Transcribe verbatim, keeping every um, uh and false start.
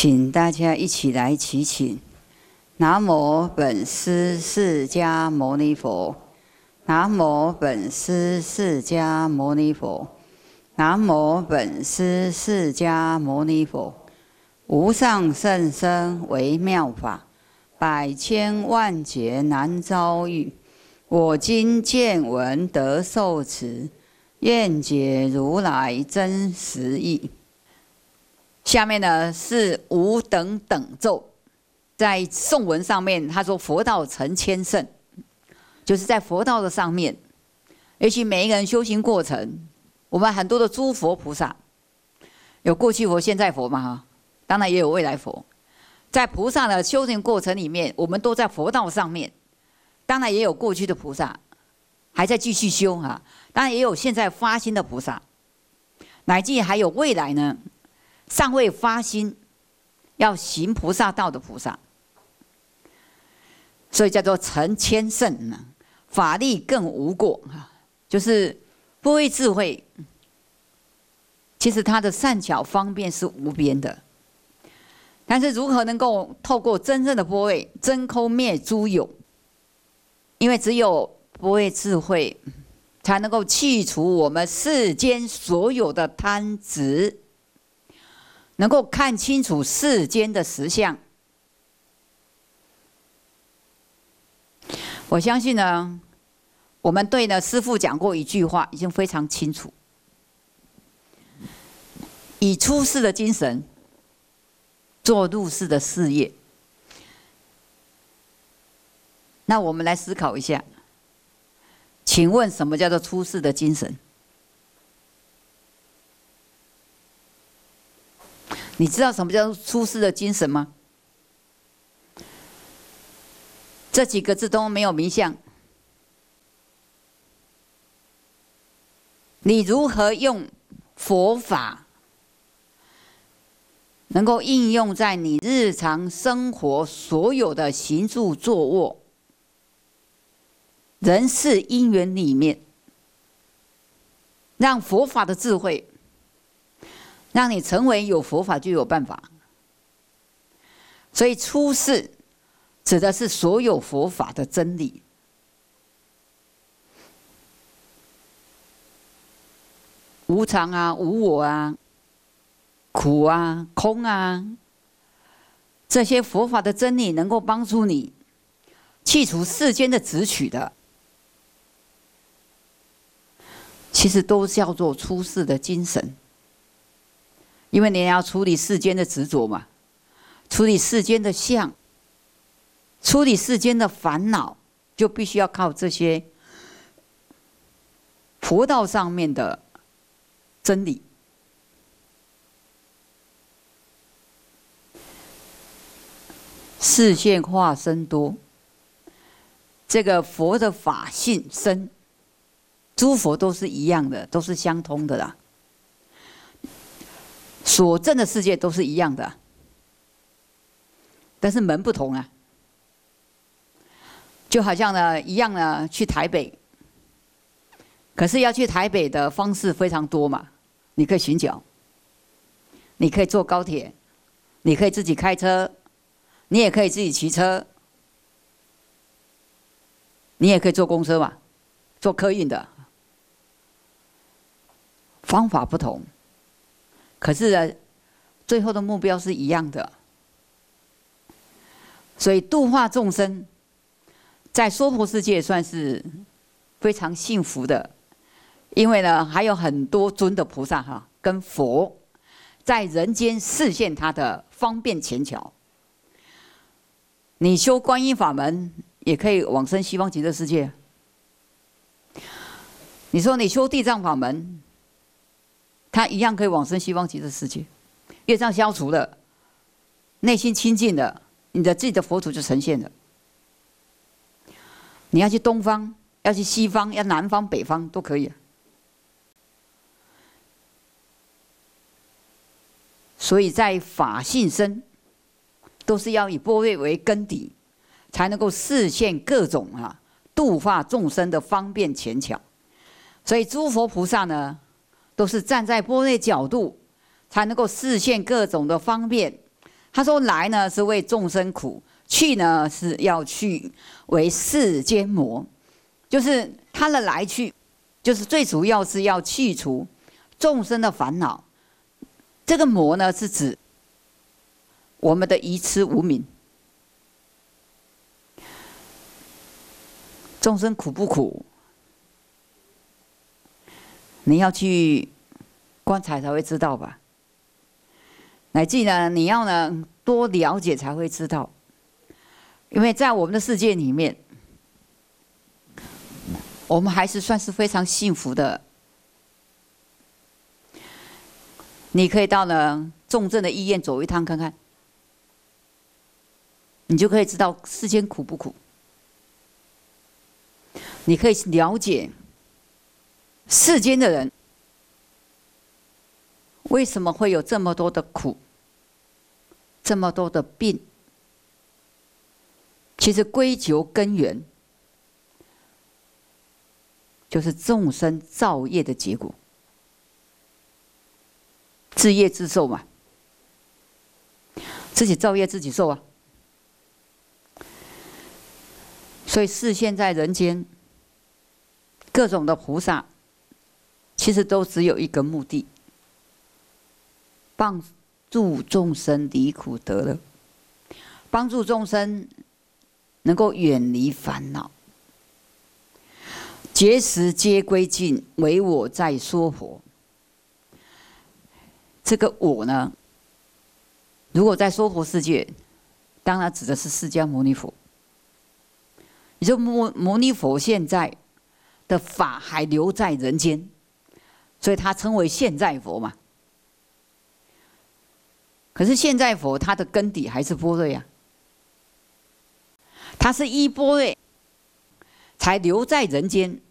请大家一起来祈请。南无本师释迦牟尼佛，南无本师释迦牟尼佛，南无本师释迦牟尼佛。无上甚深微妙法，百千万劫难遭遇。我今见闻得受持，愿解如来真实义。下面呢是无等等咒，在颂文上面他说佛道成千圣，就是在佛道的上面，尤其每一个人修行过程，我们很多的诸佛菩萨，有过去佛、现在佛嘛哈，当然也有未来佛，在菩萨的修行过程里面，我们都在佛道上面，当然也有过去的菩萨还在继续修哈，当然也有现在发心的菩萨，乃至还有未来呢。尚未发心要行菩萨道的菩萨，所以叫做成千圣呢，法力更无过啊，就是般若智慧，其实它的善巧方便是无边的，但是如何能够透过真正的般若真空灭诸有？因为只有般若智慧，才能够去除我们世间所有的贪执。能够看清楚世间的实相，我相信呢，我们对呢师父讲过一句话，已经非常清楚：以出世的精神做入世的事业。那我们来思考一下，请问什么叫做出世的精神？你知道什么叫出世的精神吗？这几个字都没有名相。你如何用佛法能够应用在你日常生活所有的行住坐卧、人事因缘里面，让佛法的智慧让你成为有佛法就有办法，所以出世指的是所有佛法的真理。无常啊，无我啊，苦啊，空啊，这些佛法的真理能够帮助你去除世间的执取的，其实都叫做出世的精神。因为你要处理世间的执着嘛，处理世间的相，处理世间的烦恼，就必须要靠这些佛道上面的真理。示现化身多，这个佛的法性深，诸佛都是一样的，都是相通的啦。所证的世界都是一样的，但是门不同啊。就好像呢一样呢，去台北，可是要去台北的方式非常多嘛。你可以行脚，你可以坐高铁，你可以自己开车，你也可以自己骑车，你也可以坐公车嘛，坐客运的，方法不同。可是呢，最后的目标是一样的，所以度化众生，在娑婆世界算是非常幸福的，因为呢，还有很多尊的菩萨哈，跟佛在人间示现他的方便前巧。你修观音法门，也可以往生西方极乐世界。你说你修地藏法门，他一样可以往生西方极乐世界，业障消除了，内心清净了，你的自己的佛土就呈现了。你要去东方，要去西方，要南方、北方都可以。所以在法性身，都是要以般若为根底，才能够示现各种啊度化众生的方便前巧。所以诸佛菩萨呢，都是站在般若角度，才能够示现各种的方便， 他说来呢是为众生苦，去呢是要去为世间魔，就是他的来去，就是最主要是要去除众生的烦恼。这个魔呢是指我们的愚痴无明。众生苦不苦？你要去观察才会知道吧。乃至呢，你要呢多了解才会知道。因为在我们的世界里面，我们还是算是非常幸福的。你可以到呢重症的医院走一趟看看，你就可以知道世间苦不苦。你可以了解世间的人为什么会有这么多的苦，这么多的病。其实归咎根源，就是众生造业的结果，自业自受嘛，自己造业自己受啊。所以视现在人间各种的菩萨，其实都只有一个目的：帮助众生离苦得乐，帮助众生能够远离烦恼，结识皆归尽，唯我在说佛。这个我呢，如果在说佛世界，当然指的是释迦牟尼佛。也就牟牟尼佛现在的法还留在人间，所以他称为现在佛嘛。可是现在佛他的根底还是般若呀，他是依般若才留在人间，